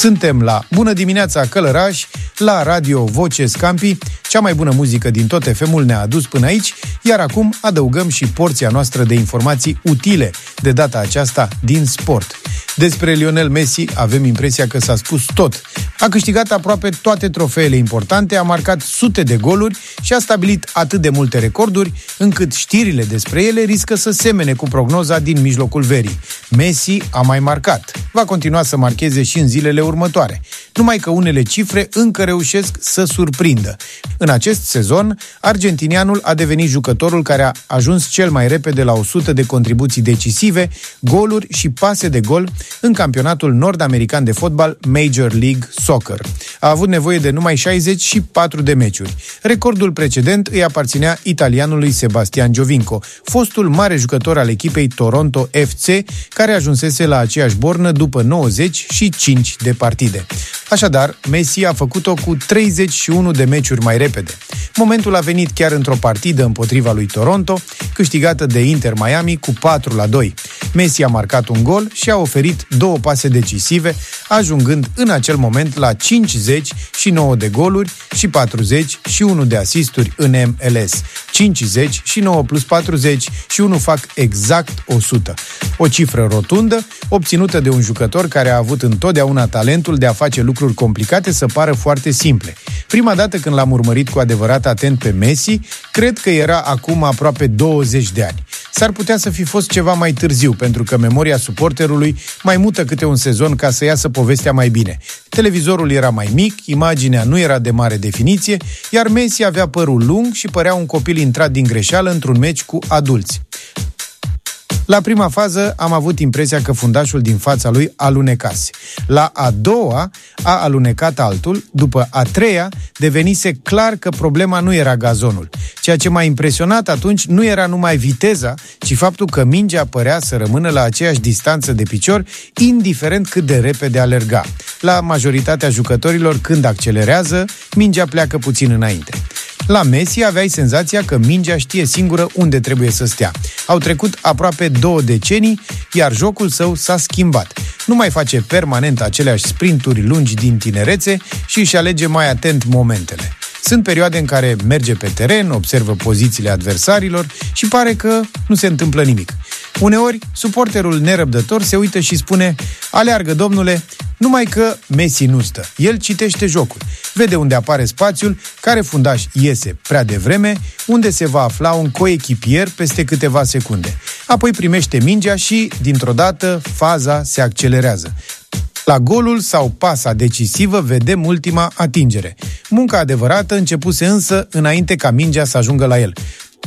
Suntem la Bună dimineața Călăraș, la Radio Voce Scampi. Cea mai bună muzică din tot FM-ul ne-a adus până aici, iar acum adăugăm și porția noastră de informații utile, de data aceasta din sport. Despre Lionel Messi avem impresia că s-a spus tot. A câștigat aproape toate trofeele importante, a marcat sute de goluri și a stabilit atât de multe recorduri, încât știrile despre ele riscă să semene cu prognoza din mijlocul verii. Messi a mai marcat. Va continua să marcheze și în zilele următoare. Numai că unele cifre încă reușesc să surprindă. În acest sezon, argentinianul a devenit jucătorul care a ajuns cel mai repede la 100 de contribuții decisive, goluri și pase de gol în campionatul nord-american de fotbal Major League Soccer. A avut nevoie de numai 64 de meciuri. Recordul precedent îi aparținea italianului Sebastian Giovinco, fostul mare jucător al echipei Toronto FC, care ajunsese la aceeași bornă după 95 de partide. Așadar, Messi a făcut-o cu 31 de meciuri mai repede. Momentul a venit chiar într-o partidă împotriva lui Toronto, câștigată de Inter Miami cu 4-2. Messi a marcat un gol și a oferit 2 pase decisive, ajungând în acel moment la 59 de goluri și 41 de asisturi în MLS. 59 plus 41 fac exact 100. O cifră rotundă, obținută de un jucător care a avut întotdeauna talentul de a face lucruri complicate să pară foarte simple. Prima dată când l-am urmărit cu adevărat atent pe Messi, cred că era acum aproape 20 de ani. S-ar putea să fi fost ceva mai târziu, pentru că memoria suporterului mai mută câte un sezon ca să iasă povestea mai bine. Televizorul era mai mic, imaginea nu era de mare definiție, iar Messi avea părul lung și părea un copil intrat din greșeală într-un meci cu adulți. La prima fază am avut impresia că fundașul din fața lui alunecase. La a doua a alunecat altul, după a treia devenise clar că problema nu era gazonul. Ceea ce m-a impresionat atunci nu era numai viteza, ci faptul că mingea părea să rămână la aceeași distanță de picior, indiferent cât de repede alerga. La majoritatea jucătorilor, când accelerează, mingea pleacă puțin înainte. La Messi aveai senzația că mingea știe singură unde trebuie să stea. Au trecut aproape 2 decenii, iar jocul său s-a schimbat. Nu mai face permanent aceleași sprinturi lungi din tinerețe și își alege mai atent momentele. Sunt perioade în care merge pe teren, observă pozițiile adversarilor și pare că nu se întâmplă nimic. Uneori, suporterul nerăbdător se uită și spune: aleargă, domnule, numai că Messi nu stă. El citește jocul. Vede unde apare spațiul, care fundaș iese prea devreme, unde se va afla un coechipier peste câteva secunde. Apoi primește mingea și, dintr-o dată, faza se accelerează. La golul sau pasa decisivă vedem ultima atingere. Munca adevărată începuse însă înainte ca mingea să ajungă la el.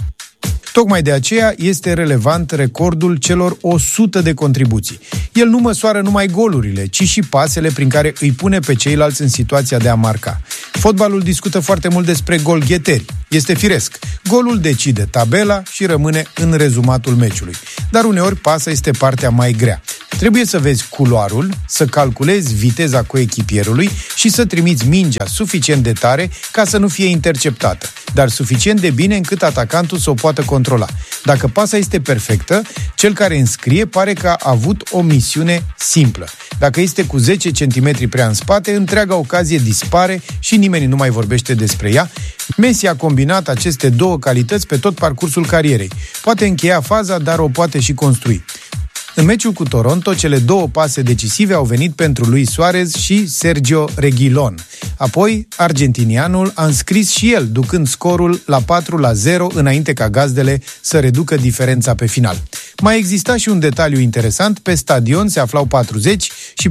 Tocmai de aceea este relevant recordul celor 100 de contribuții. El nu măsoară numai golurile, ci și pasele prin care îi pune pe ceilalți în situația de a marca. Fotbalul discută foarte mult despre golgheteri. Este firesc. Golul decide tabela și rămâne în rezumatul meciului. Dar uneori pasa este partea mai grea. Trebuie să vezi culoarul, să calculezi viteza coechipierului și să trimiți mingea suficient de tare ca să nu fie interceptată, dar suficient de bine încât atacantul să o poată controla. Dacă pasa este perfectă, cel care înscrie pare că a avut o misiune simplă. Dacă este cu 10 cm prea în spate, întreaga ocazie dispare și nimeni nu mai vorbește despre ea. Messi a combinat aceste două calități pe tot parcursul carierei. Poate încheia faza, dar o poate și construi. În meciul cu Toronto, cele 2 pase decisive au venit pentru Luis Suarez și Sergio Reguilón. Apoi, argentinianul a înscris și el, ducând scorul la 4-0 înainte ca gazdele să reducă diferența pe final. Mai exista și un detaliu interesant: pe stadion se aflau 40 și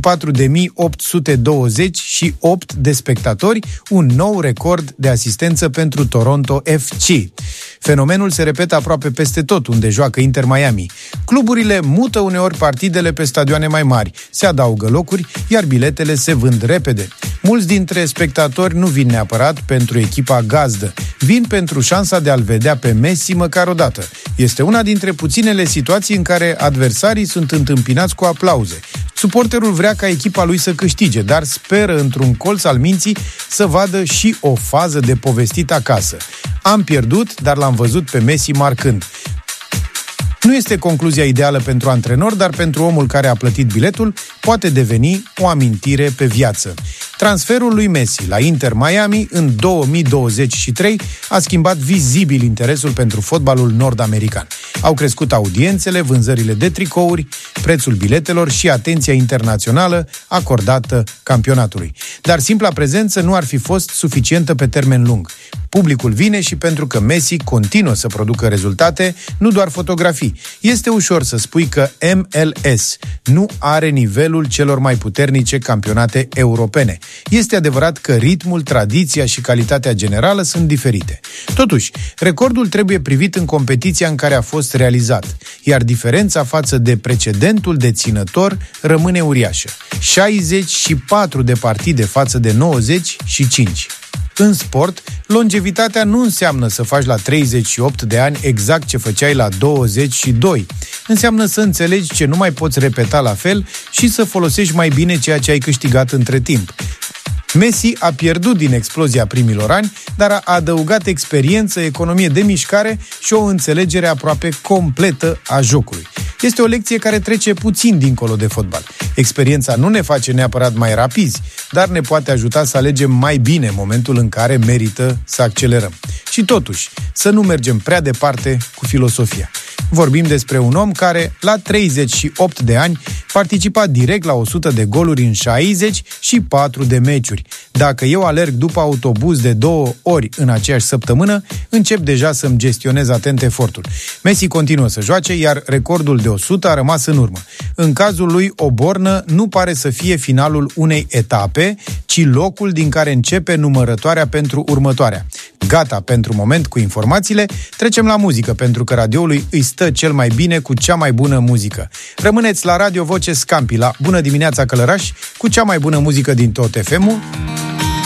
4.828 de spectatori, un nou record de asistență pentru Toronto FC. Fenomenul se repetă aproape peste tot unde joacă Inter Miami. Cluburile mută uneori partidele pe stadioane mai mari, se adaugă locuri, iar biletele se vând repede. Mulți dintre spectatori nu vin neapărat pentru echipa gazdă, vin pentru șansa de a-l vedea pe Messi măcar o dată. Este una dintre puținele situații în care adversarii sunt întâmpinați cu aplauze. Suporterul vrea ca echipa lui să câștige, dar speră într-un colț al minții să vadă și o fază de povestit acasă. Am pierdut, dar l-am văzut pe Messi marcând. Nu este concluzia ideală pentru antrenor, dar pentru omul care a plătit biletul poate deveni o amintire pe viață. Transferul lui Messi la Inter Miami în 2023 a schimbat vizibil interesul pentru fotbalul nord-american. Au crescut audiențele, vânzările de tricouri, prețul biletelor și atenția internațională acordată campionatului. Dar simpla prezență nu ar fi fost suficientă pe termen lung. Publicul vine și pentru că Messi continuă să producă rezultate, nu doar fotografii. Este ușor să spui că MLS nu are nivelul celor mai puternice campionate europene. Este adevărat că ritmul, tradiția și calitatea generală sunt diferite. Totuși, recordul trebuie privit în competiția în care a fost realizat, iar diferența față de precedentul deținător rămâne uriașă. 64 de partide față de 95. În sport, longevitatea nu înseamnă să faci la 38 de ani exact ce făceai la 22. Înseamnă să înțelegi ce nu mai poți repeta la fel și să folosești mai bine ceea ce ai câștigat între timp. Messi a pierdut din explozia primilor ani, dar a adăugat experiență, economie de mișcare și o înțelegere aproape completă a jocului. Este o lecție care trece puțin dincolo de fotbal. Experiența nu ne face neapărat mai rapizi, dar ne poate ajuta să alegem mai bine momentul în care merită să accelerăm. Și totuși, să nu mergem prea departe cu filosofia. Vorbim despre un om care, la 38 de ani, participa direct la 100 de goluri în 64 de meciuri. Dacă eu alerg după autobuz de 2 ori în aceeași săptămână, încep deja să-mi gestionez atent efortul. Messi continuă să joace, iar recordul de 100 a rămas în urmă. În cazul lui, o bornă nu pare să fie finalul unei etape, ci locul din care începe numărătoarea pentru următoarea. Gata pentru moment cu informațiile, trecem la muzică, pentru că radioului îi stă cel mai bine cu cea mai bună muzică. Rămâneți la Radio Voce Scampi, la Bună dimineața Călăraș, cu cea mai bună muzică din tot FM-ul,